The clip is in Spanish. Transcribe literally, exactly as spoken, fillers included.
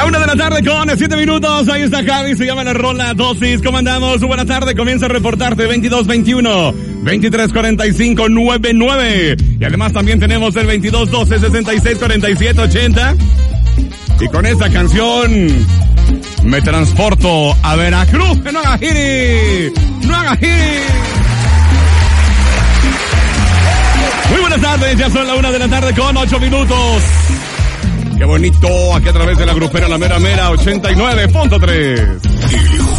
Una de la tarde con siete minutos, ahí está Javi, se llama la rola Dosis. ¿Cómo andamos? Buena tarde, comienza a reportarte veintidós veintiuno, veintitrés cuarenta y cinco noventa y nueve. Y además también tenemos el veintidós doce sesenta y seis cuarenta y siete ochenta. Y con esta canción me transporto a Veracruz, que no haga giri, no haga giri. Muy buenas tardes, ya son la una de la tarde con ocho minutos. Qué bonito, aquí a través de la grupera La Mera Mera ochenta y nueve punto tres.